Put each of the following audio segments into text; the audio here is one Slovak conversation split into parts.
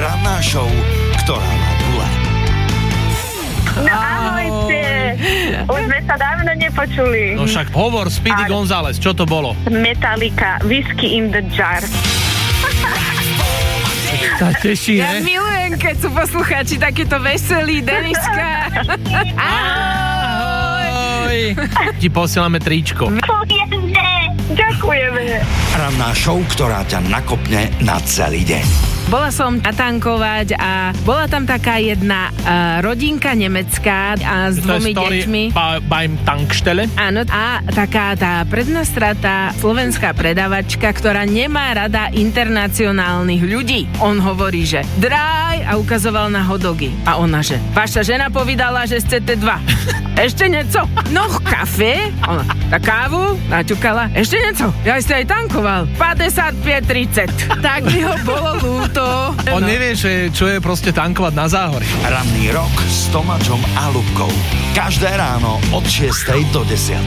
Ranná show, ktorá má gule. No ahojte. Už sme sa dávno nepočuli. No však hovor, Speedy González, čo to bolo? Metallica, Whiskey in the Jar. Sa teší, Ja ne? milujem, keď sú poslucháči takéto veselí, Deniška. Ahoj! Ti posielame tričko. Ďakujeme. Ranná show, ktorá ťa nakopne na celý deň. Bola som natankovať a bola tam taká jedna rodinka nemecká a s dvomi deťmi. Beim Tankstelle. Áno, a taká tá prednastratá slovenská predavačka, ktorá nemá rada internacionálnych ľudí. On hovorí, že draj a ukazoval na hodogy. A ona, že vaša žena povedala, že chcete 2. Ešte nieco? No, kafe? Ona, tá kávu? Naťukala. Ešte nieco? Ja ste aj tankoval. 55,30. Tak by ho bolo ľúto. On nevie, čo je proste tankovať na Záhori. Ranný rok s Tomáčom a Ľubkou. Každé ráno od 6 do 10.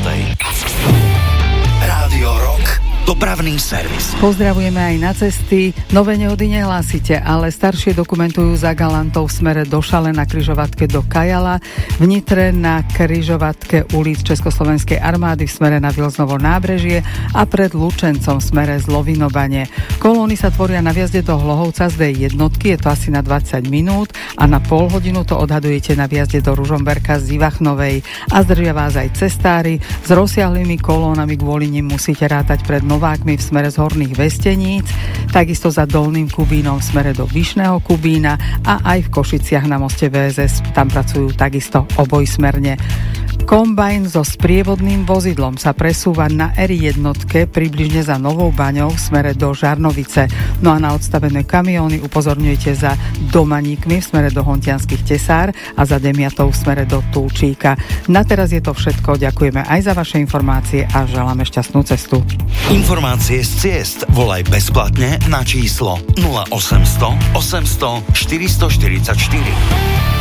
Rádio Rock. Dopravný servis. Pozdravujeme aj na cesty. Nové nehody nehlásite, ale staršie dokumentujú za galantov v smere do Šale na križovatke do Kajala, v Nitre na križovatke ulic Československej armády v smere na Vilznovo nábrežie a pred Lučencom v smere z Lovinobane. Kolóny sa tvoria na vjazde do Hlohovca z D1, je to asi na 20 minút a na pol hodinu to odhadujete na vjazde do Ružomberka z Ivachnovej. A zdržia vás aj cestári. S rozsiahlými kolónami kvôli nim musíte rátať pred Novákmi v smere z Horných Vesteníc, takisto za Dolným Kubínom v smere do Vyšného Kubína a aj v Košiciach na moste VSS, tam pracujú takisto obojsmerne. Kombajn so sprievodným vozidlom sa presúva na R1 približne za Novou Baňou v smere do Žarnovice. No a na odstavené kamióny upozorňujete za Domaníkmi v smere do Hontianskych Tesár a za Demiatou v smere do Tulčíka. Na teraz je to všetko. Ďakujeme aj za vaše informácie a želáme šťastnú cestu. Informácie z ciest volaj bezplatne na číslo 0800 800 444.